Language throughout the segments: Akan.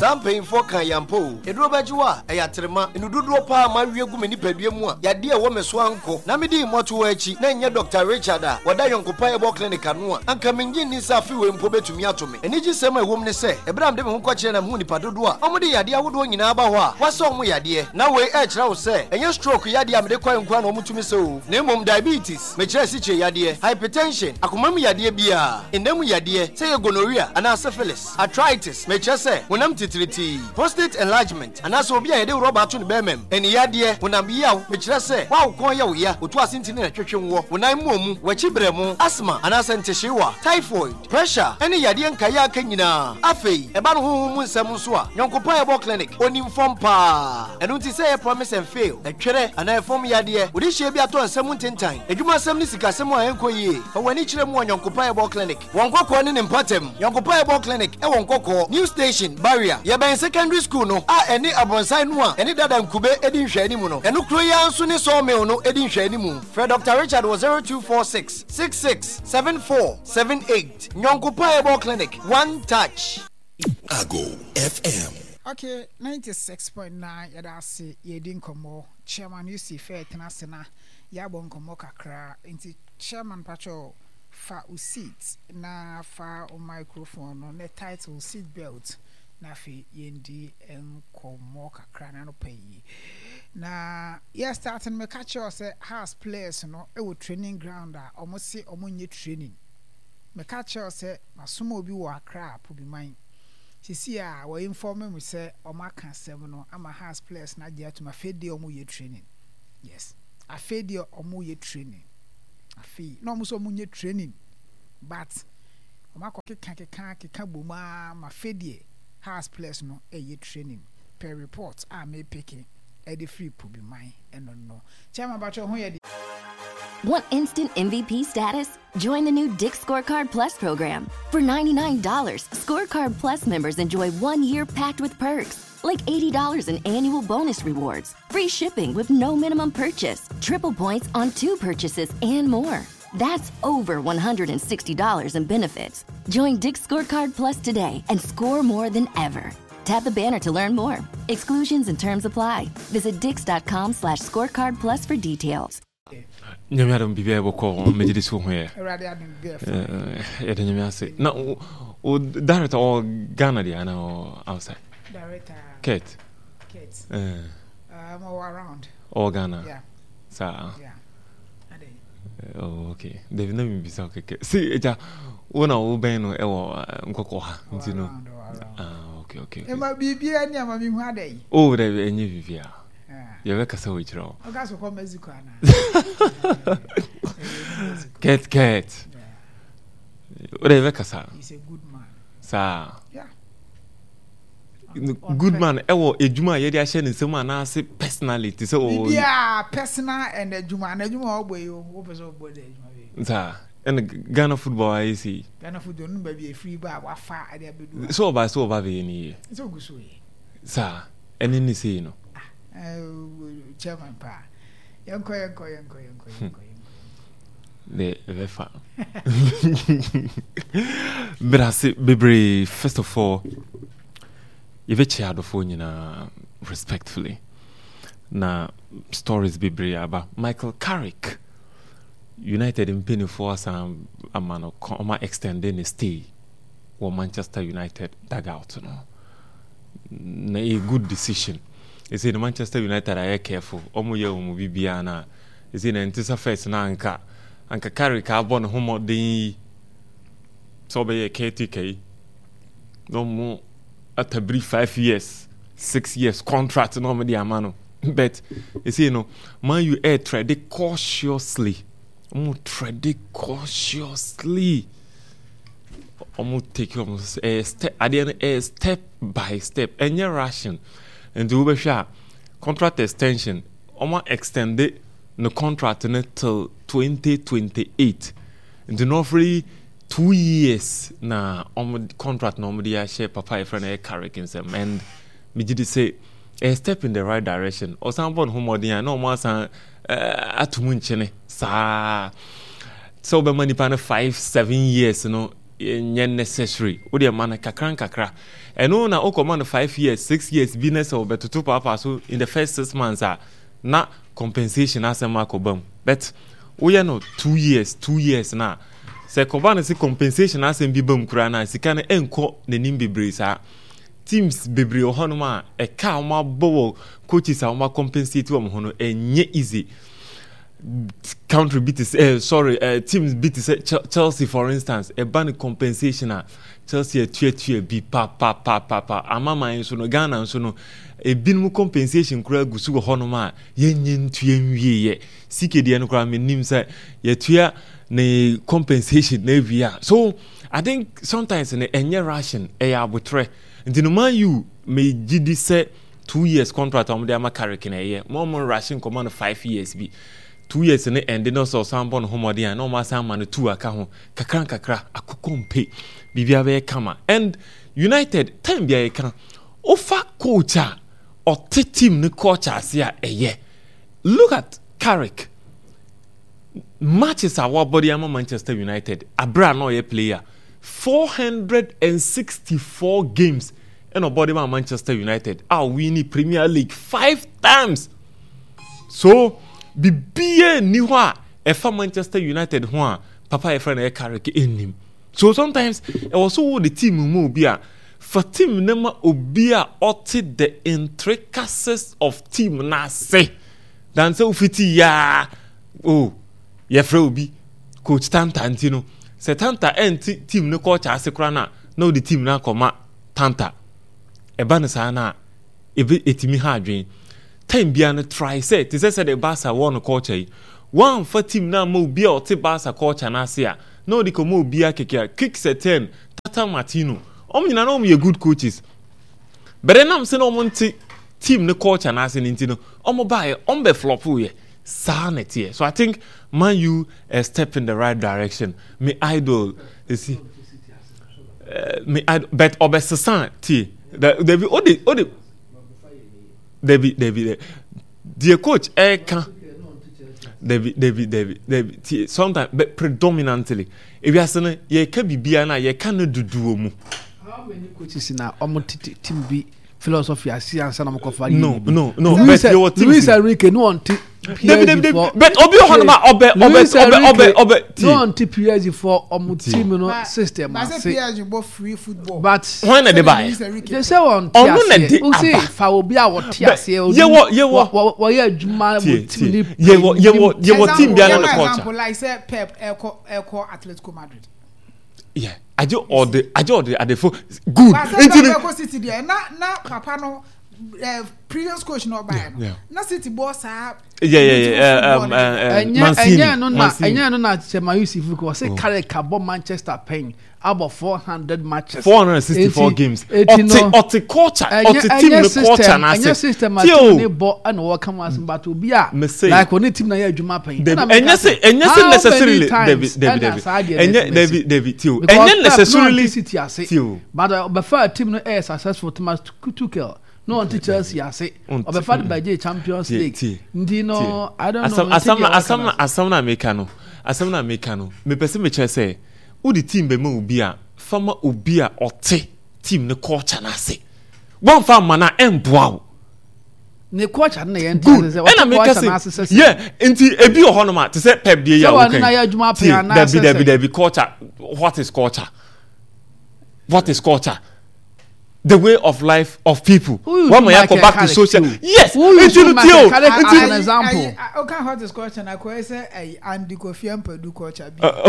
Samping for Kayampo, Edrobajua, Ayatrema, and Ududopa, my Riagumini Pediumua, Yadia woman swanko, Namidi Motuechi, Nanya Dr. Richard, Wadayon Kupaya Clinic Anua, and coming in is a few in Pobe to Miatomi. And it is some woman say, Abraham de Munquachen and Muni Padua, Omudi Yadia would win in Abawa, what's on we Yadia? Now we edge now say, and your stroke Yadia Medequan Mutumiso, Nemum diabetes, Mechasiche Yadia, hypertension, Akumami Yadia Bia, in Nemu Yadia, say gonorrhea, and syphilis, arthritis, Mechase, when I'm titriti, prostate enlargement, and as will be a robot to Bemem, and Yadia, when I'm Yao, Mechase, wow, Koya, which was in a church war, when I'm Mum, Wachibremo, asthma, and ascenteshiwa, typhoid, pressure, any Yadian Kaya Kenyina, Afe, about whom Samuswa, Yonkopaya Clinic, Onim Fompa, and don't say a promise and fail, a chere, and I form Yadia, would it share be at 17 time, a Juma Samnisika, Samoa Enkoye, but when each one Yonkopaya Clinic, Wonkoko in Patem, Yonkopaya Clinic, Ewonkoko, New Station, Barrier, Yaban Secondary School, no, any Abonsai Noa, any Dadam Kube, Edin Shanimuno, and Ukroya Sunni Sawmill, no, Edin Shanimu. Fred Dr. Richard was 0246 667478. Yonkopaya Clinic, one touch. Ago FM. Okay, 96.9 yadasi yedin komo chairman UC Fair Tenasena yabon komo kakra inti chairman pacho fa usit na fa o microphone no ne title seat belt na fi yendi en komo kakra na no pay na yeah starting me catch us house players no e wo training ground a almost say omonye training me catch us masomo obi wo akra po bi man sisi a we inform me say o maka sem no ama house players na dia to ma fedi o mu ye training yes a fedi o mu ye training a fe no mu so mu ye training but o maka keka boma ma fedi house players no e ye training per report a me picking e dey free pu bi man e no chairman bacho ho ye. Want instant MVP status? Join the new Dick Scorecard Plus program. For $99, Scorecard Plus members enjoy 1 year packed with perks, like $80 in annual bonus rewards, free shipping with no minimum purchase, triple points on 2 purchases, and more. That's over $160 in benefits. Join Dick Scorecard Plus today and score more than ever. Tap the banner to learn more. Exclusions and terms apply. Visit dix.com/scorecard plus for details. Nyamiadam bibia boko mejidi so hoye. Erade adin gef. Nyamiase. Na o director or Ghana dia na outside. Director. Kate. All around. All Ghana. Yeah. Sa. Yeah. Oh, okay. David na mbisa okay. See eja wona wo ben no e wo nkoko ha nti no. Okay. E ma bibia ni ama mi hu adai. Oh, David enye bibia. You have a we draw. Okay, so come Mexico now. Cat. Whatever Casa. He's a good man. Sir. Yeah. Good man. Ewo ejuma ye dia share nsem ana say personality so. Yeah, personal and ejuma. Na ejuma oboy o. Wo person oboy dey ejuma. Sir. And Ghana football I see. Ghana football no be a free bar wa fa ade abedu. So ba be ni. So guso ye. Sir. Eni ni say no. Chairman pa. Yanko. The vefa. Brasi Bibri, first of all, you ve chiado for nyina respectfully. Na stories Bibri aba Michael Carrick. United in penny for some amano comma extending his stay or Manchester United dugout no. Na a good decision. Is in Manchester United are careful. Omoye omo bibia na. Is in antisa first na anka Carrick abon homo den so be KTK. No more at a brief 5 years, 6 years contract no me di amano. But you see no, man you tread cautiously. Tread cautiously. Take a step at the end, step by step. And you're rushing. And the Uber contract extension, extended the contract until 2028. And the no free 2 years na contract normally I share papa friend Carrick himself. And me did say a step in the right direction. Or someone who more than no more atumunchene sa so be money pan 5-7 years, you know. necessary wo de man kakra and no na o command 5 years 6 years business or better to papa so in the first 6 months na compensation as a makobam but we no 2 years na se koba se compensation as bi bam kura na sika na enko nanim bebre sa teams bebre ohonoma e ka ma bowo coaches a ma compensate wo hono enye easy country beat teams beat Chelsea for instance a ban compensation Chelsea a be pa amama so no Ghana so no e bin compensation kura gusu honoma yenye ntua nwie sike de no kura menim say ye tua ne compensation na via so I think sometimes in enye ration e abotre nti no man you me gidi say 2 years contract am de amakareke na ye more ration command 5 years bi 2 years ne end no so sambon homodian no ma sam man 2 aka ho kakra akokompe bibia be kama and United time bia kan ofa coach or team ne coach asia eye look at Carrick matches our body am Manchester United abra no ye player 464 games and body man Manchester United are winning Premier League 5 times so bibie ni ho a efa Manchester United ho a papa e friend e Carrick enim so sometimes e was so the team mu obi a for team nema obi a ote the intricacies of team na say dan say ufiti ya ye fra obi coach Tanta Antino se Tanta enti team ne coach asekura na no the team na koma Tanta e ba ne sa na etimi ha adwen time bia no try say te say the Barca won culture one for team na mo bia o te Barca culture na say no di ko mo bia keke kick set 10 Tata Martino nyina no me good coaches but then am say no mo team ne culture na say ntino buy be flop ye sanity so I think Man U a step in the right direction me idol you see me but obesesan ti David David the coach can David sometimes but predominantly if you are saying ye can be biana ye can do mu how many coaches in our team be philosophy I see and some of no but your team Luis Enrique no on David but obi honoma obe no on PSG for team no system I say PSG bo free football but when they buy they say on PSG we say fa obi a what PSG ye adwuma team ye team bia na culture example like say Pep Eco Atletico Madrid yeah I do all the at the good into City there na papa no previous coach no buy na City boss enya no na Chema Yusuf ko say carry cabo Manchester pen about 400 matches 464 games ot culture ot team no culture na say system ne bo and work come as but obi a like on team na ya adwuma pen enya say necessarily David tio enya necessarily tio but before team no is successful Tuchel no on Chelsea ase obefa the by Champions League ndi no I don't know asam na make no me pese me che say wo the team be ma obi a fama obi a ote team ne culture na ase one fa ma na emboa ne culture na ye ntase say what culture na ase yeah nti ebi ohonoma te say Pep dey ya okay na ya adwuma plan na ase David culture what is culture the way of life of people. When we go back to social, yes. It's an example. Okay, how this culture? I could say Andy Kofi Ampedu culture.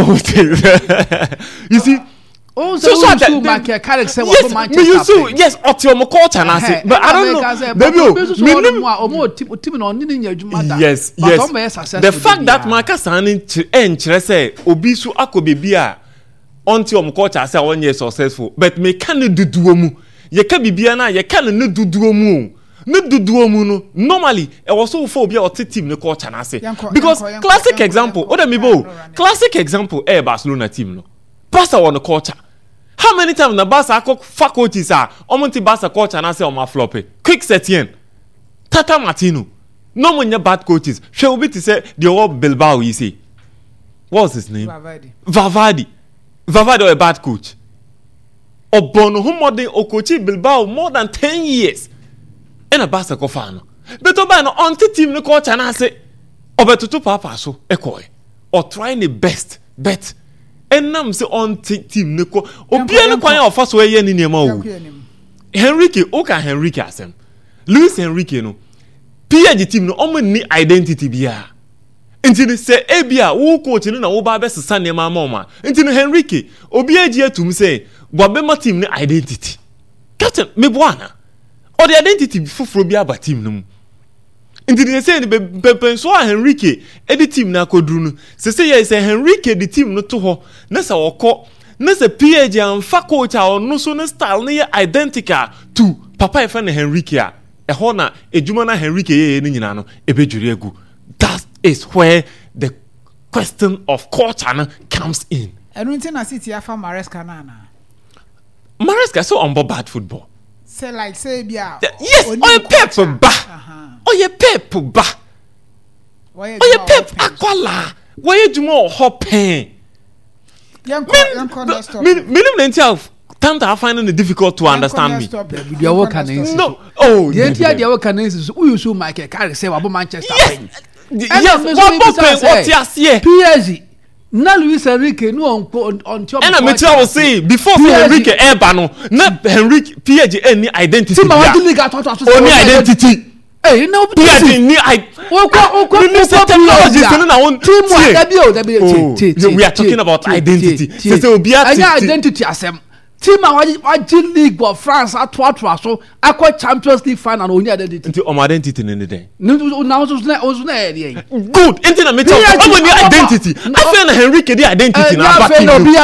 You see. Oh, so that Carrick say what Manchester. Yes, Otiomo culture na say. But I don't know. Yes. The fact that Marcus and say obi so akobebi a Otiomo culture say 1 year successful, but me can do mu. Ye ka bibia na ye ka ne duduo mu no normally e was so for bia o team ne culture na say because classic example classic example Barcelona team no Barca won the culture how many times na Barca faculties are omonti Barca culture na say o ma flop quick Setien Tata Martino no mo nya bad coaches hwe obi to say the old Bilbao you see what's his name Valverde Vavado a bad coach. Obono humode okochi Bilbao more than 10 years. And a basketball fan. But Obano on the team no coach and I say Obetutu papa so ekoi or trying the best bet. And nam say on team no ko obiano kwan of us we yen ni ma o. Henrique oka Henrique asem. Luis Henrique no. PSG team no omo ni identity bia. Ntini se ebia wo coach no na wo ba besesa ne ma ma. Ntini Henrique obi agi atum say Bobema team ni identity. Captain me boana. Or the identity fufuro bi aba team no mu. Ntini say ni be so Henrique e the team na koduru no. Se ye say Henrique the team no to ho na se wokọ na se PSG amfa coach a ono so no style no identical to papa e fa na Henrique a e ho na ejuma na Henrique ye ni nyina no e bedwure egu. That is where the question of culture comes in. I don't think I see Tiafa Maresca nana. Maresca so on bad football. Say like say bia. Yes, oh Pep ba. Oh ye Pep ba. Oh ye Pep akwala. Why you more hopping? Minimum until time to finding it difficult to understand me. No, oh, the entire work can is who so Michael Carrick say about Manchester. Yes, what yes, yeah. PSG. Na Luis Enrique no on top. And I will say before Enrique Ebano, na Enrique PSG any identity. Only identity. Hey, no PSG ni we are talking about identity. Identity asem. Team Wajin League of France at so aqua Champions League final only identity. Into identity in the day. No, now good. Into the middle of identity. I feel Henrique the identity now. I feel no be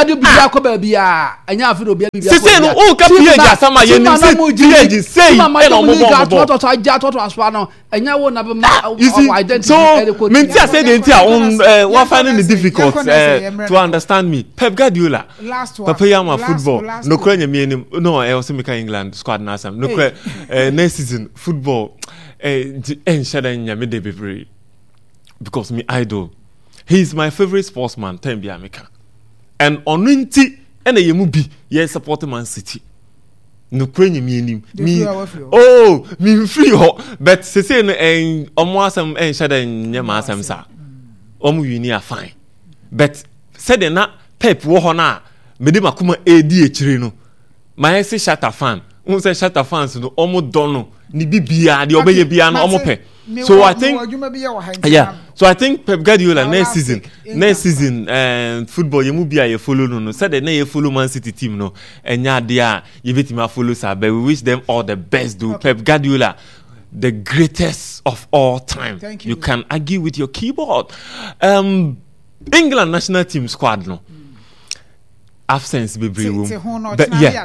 difficult to understand me. Pep Guardiola. Papa football. No Ukraine no I also make England squad na some no next season football because me idol he is my favorite sportsman time bia meka and onunti and a yemu bi ye support Man City no Ukraine me oh me free ho but say no omo asem shada nyama asem sa omo wini a fine but said na Pep wo ho na me de makuma edi echire no my say shatter fan won say shatter fans no omo dono ni bibia de obeye bia no omo pe so I think so I think Pep Guardiola next season football yemu bia ye follow no said na ye follow Man City team no enya de a ye betima follow sa but we wish them all the best do Pep Guardiola the greatest of all time. You can argue with your keyboard. England national team squad no absence be brave but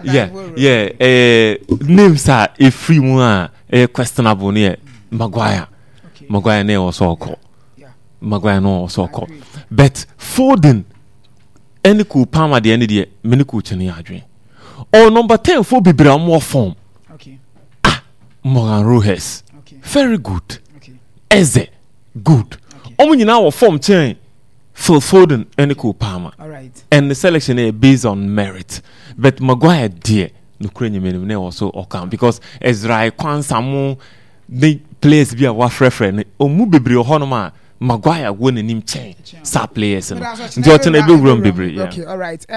names are a free one questionable near Maguire ne also call Maguire no also call but Foden any cool palm at the end of the year many cool chini adwin or number 10 for be more form Morgan Rojas very good Eze good nyina form chain Phil Foden and Cole Palmer. All right. And the selection is based on merit. But Maguire dear, Ukrainian men also account because Ezra Kwan Samu the players be a waf reference. Omubibri Honoma Maguire winning him chain. Sa players and okay, all right.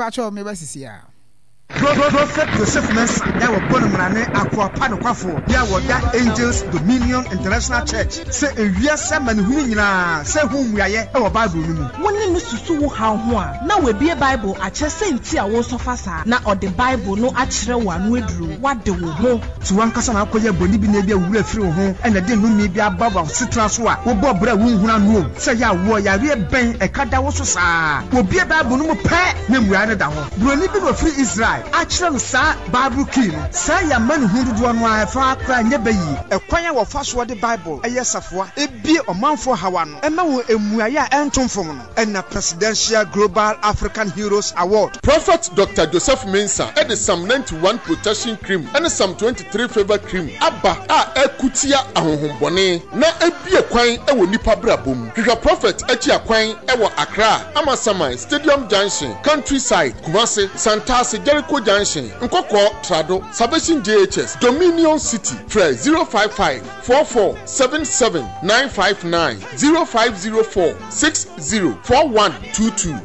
Prophet Josephus that were born in Aqua Panoquafo, there were that Angels Dominion International Church. Say a year, Simon Humina, say whom we are our Bible. One name is Susu Hawa. Now we be a Bible, a chess and tea was of us. Now or the Bible, no actual one withdrew. What do we know? To one cousin, I'll call your body be maybe a will through home, and I didn't maybe a bubble of citrus war. Or Bob Bra who say ya warrior, we bang a cat that was so sad. Will be a Bible no pair, name we are down. We'll live in free Israel. akyerɛ no saa Bible key no saa ya man hu dodo no a fa akra nye bayi ekwan a wɔfa so de Bible ɛyɛ safoa ebie ɔmanfo hawa no ɛma wɔ emuaye a ɛntomfom no ɛna Presidential Global African Heroes Award. Prophet Dr. Joseph Mensah and the Psalm 91 protection cream and the Psalm 23 favor cream aba a ekutia ahohombone na ebie kwan ɛwɔ nipa brabom. Hwehwɛ Prophet echi akwan ɛwɔ Accra, Amasaman, Stadium Junction, Countryside, Kumasi, Santasi, Jericho Junction, Nkoko, Trado, Salvation JHS, Dominion City. Free 055 44 77 959 0504 60 4122.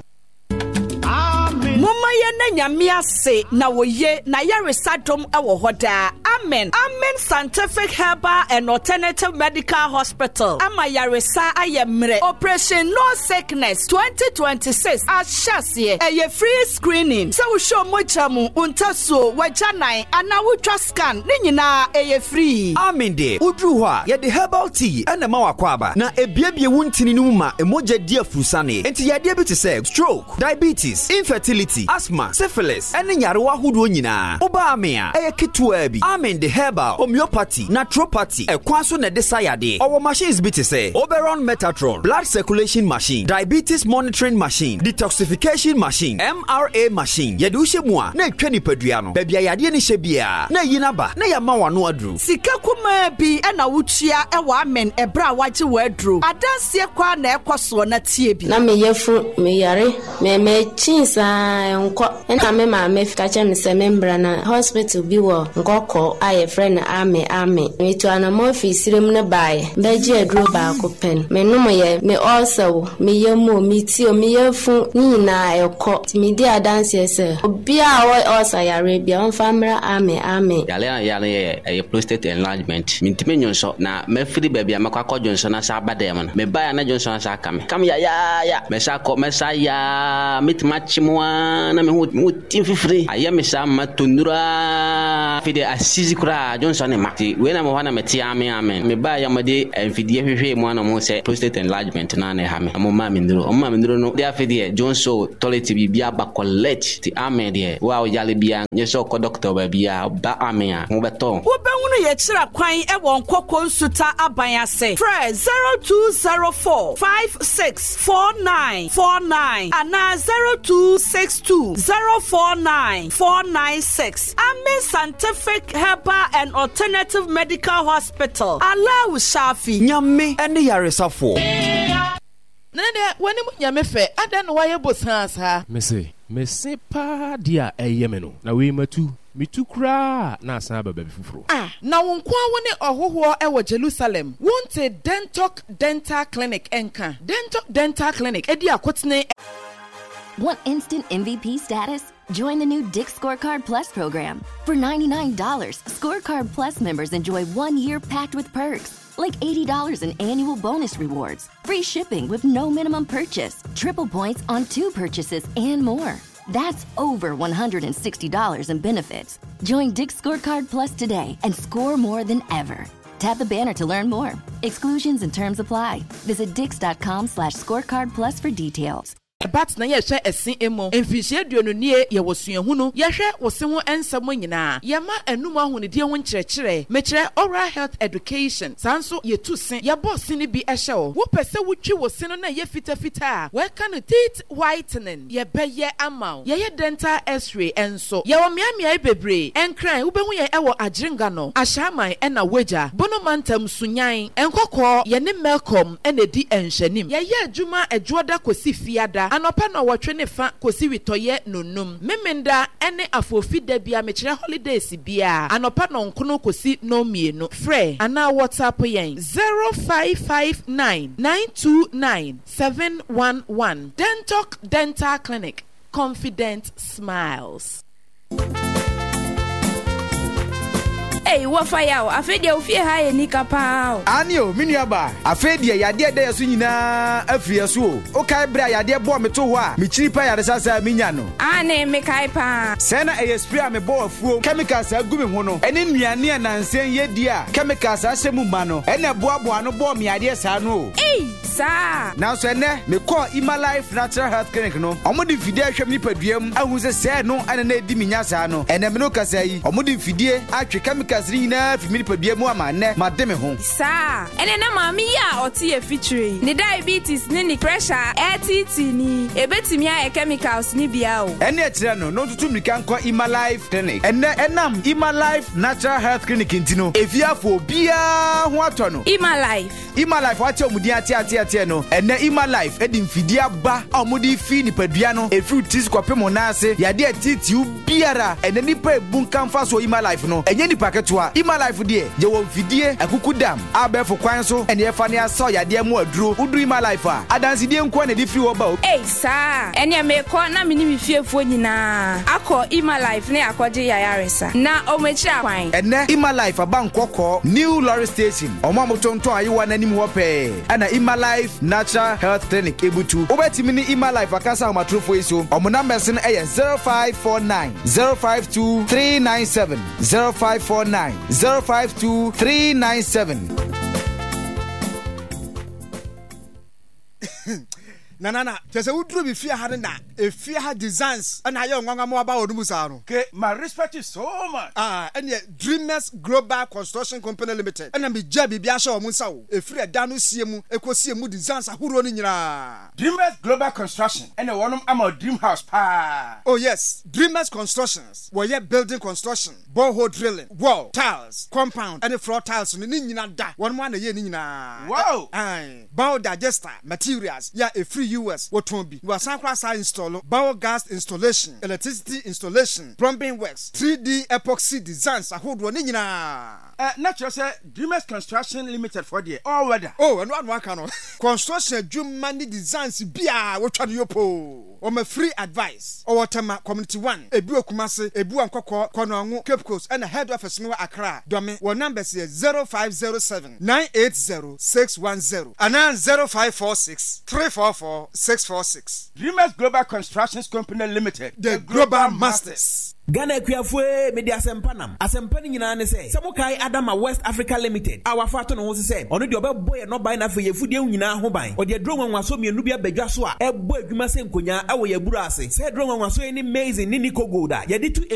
Mama ye na nyame ase na woye na yaresa dom ewo hoda. Amen. Amen Scientific Herbal and Alternative Medical Hospital. Ama yaresa ayemre. Operation No Sickness 2026 ashase eye free screening. Se wo show mochamu untaso wajanai ana wutwa scan ne nyina eye free. Amen de. Udru ho a ye de herbal tea ena ma wakwaba na ebiebie wuntini no ma emoja dia fusane. Enti ye de bi te say stroke, diabetes, infertility, asthma, syphilis, and nyarewa hudo nyina. Oba amea, eye ketua bi. Amen the herbal, homeopathy, naturopathy, ekwanso na desayade. Our machines bi te say Oberon Metatron, blood circulation machine, diabetes monitoring machine, detoxification machine, MRA machine. Yede uhye mua na etwa nipadua no. Bebia yade ni hyebia na yinaba na yama wano adru. Sika kuma bi na wutua ewa amen ebra waje wadru. Adanse kwa na ekwaso na tie bi. Na me yefu me yare me chinsa nko na me ma me fika che me se membra na hospital bi wo nkoko aye friend ame me to ana mo office rem ne bae beji adro ba ko pen me no mo ye me also me yemu me ti o me yefu ni na eko mi di adanse se obi a wo osa yare bia on famra ame yale ye prostate enlargement mi ntime nyonso na me firi ba bia makwa jonso na sa badem no me ba na jonso na sa kam ya me sa ko me sa ya mitmachimwa na me hu timfifri aya me sa matonura fide asizi kura jonson ma ti we na mo wana meti amen me ba ya mode enfidie hwehwe mu na mo se prostate enlargement na na ha me mo ma me nduro no dia fide jonso toilet bibia ba collect ti amen de wa o yale bia nyeso ko doctor ba bia ba amen mo beton wo be hunu ye kira kwan e won kokko nsuta aban ase free 0204 564949 ana 0262 049 496. Amen Scientific Herbal and Alternative Medical Hospital. Allah Shafi. Nyame ene yaresafo. Nene wani mu nyame fe ada no waye bosan sa. Mese pa dia eyeme no. Na we matu mitukra na asan baba bifufuro. Na wonkwa woni ohoho e wo Jerusalem. Wonte Dental Clinic enka. Dental Clinic edi akotene. Want instant MVP status? Join the new Dick Scorecard Plus program. For $99, Scorecard Plus members enjoy 1 year packed with perks, like $80 in annual bonus rewards, free shipping with no minimum purchase, triple points on 2 purchases, and more. That's over $160 in benefits. Join Dick Scorecard Plus today and score more than ever. Tap the banner to learn more. Exclusions and terms apply. Visit dix.com/scorecard plus for details. But na ye hwe esin emo emfihie duonu nie ye wosuahunu ye hwe wose ho ensamo nyina ye ma anum ahonide ho nkyerɛkyerɛ mekyrɛ oral health education sanso ye tusen ye boss ni bi ehye wo pese wutwi wose no na ye fitafita we ka no teeth whitening ye beye amaw ye dental x-ray enso ye wo miamia bebre enkran wo behu ye ewo agyenga no ahyaman ena wager bonomantam sunyan enkokɔ ye ne melcom ena di enhwanim ye adwuma adwoda kosi fiada anopa no wotwe ne fa kosi witoye nonum memenda ene afofi da bia mekire holidays bia anopa no nkono kosi no mienu frɛ ana WhatsApp yen 0559929711 Dental Clinic, confident smiles. Hey, what fire? I feel you fear high nika pao. Anio, miniaba. I feel the idea there sunina afriasu. Okay, bra idea bo me to wa. Me chipa ya resasa minyano. Ane me kaipa. Sena esprit me bo afuo. Chemicals agumi ho no. Ene nuane na nsen ye dia. Chemicals asemu ma no. Ene boaboa no bo me ade sa no. Hey, sa. Now so ene me call Ima Life Natural Health Clinic no. Omo di fidie ahwem ni paduam ahu se no ane na edi minya sa no. Ene me no kasa yi. Omo di fidie atwe chemicals ni na fi mi paduam ama ne ma de me ho. Sa. Ene na mami ya oti e feature. Ni diabetes ni pressure, ATT ni ebetimi ya chemicals ni bia o. Ene etire no tutu mi kan kwa Ima Life Clinic. Ene enam Ima Life Natural Health Clinic ntino. Efiafo bia ho atono. Ima Life wati omudi ati no. Ene Ima Life edi mfidia ba omudi fi ni padua no. Efi tis kwapemo na ase. Yade atiti ubiara. Ene nipa ebunkan fa so Ima Life no. Enye nipa ketua. Ima Life die je wo mfidie akukudam. Abefo kwan so ene efa ne aso yade mu aduro. Udu Ima Life a. Adansi die nko na di fi wo ba o. Sa. Ene me ko na mini mi fiefo nyina. Akọ Ima Life ne akọje yayaresa. Na omechi akwan. Ene Ima Life abankọkọ New Lorry Station. Omo amotonto ayewa nanim wo pe. Ana Ima Life Natural Health Clinic ebutu. Obetimi ni Ima Life akasa amatrofo iso. Omo numbers no eye 0549 052 397 0549 052 397. Na tese udru bi fia ha na e fia ha designs na aye onwanga mo aba odumu sa no. Okay, my respect is so much. And Dreamers Global Construction Company Limited. And me jabi bi ahye omu nsa wo. E free da no sie mu ekosie mu designs ahuro ni nyina. Dreamers Global Construction. And wonum ama dream house pa. Oh yes, Dreamers Constructions. Woye building construction, borehole drilling, wall, tiles, compound, and floor tiles ni nyina da. Wonum ana ye ni nyina. Wow. Bow digester materials. Ya e free US what won't be. Was Sankra install biogas installation, electricity installation, plumbing works, 3D epoxy designs. I hold one in natural say Dreamers Construction Limited for the all weather. Oh, and one can construction Jum money designs bia what try yopo. Or my free advice. Or Watama Community 1. Ebu Kumase, Ebu and Koko, Konongu, Cape Coast, and the head office no Accra. Domain, one number is 0507 980 610 and then 0546 344 646. Dreamers Global Constructions Company Limited. The Global Masters. Ghana Equiafue Media Sempanam. Asempani nyina ne say. Samukai Adama West Africa Limited. Our fato no se say. Ono de obeboy no buy na fe yefudie nyina ho ban. O de dro nwanwaso mienu bia badwa so a ebo adwuma se nkonya awo yaburu ase. Say dro nwanwaso ni amazing ni Nico Gold a. Ye de tu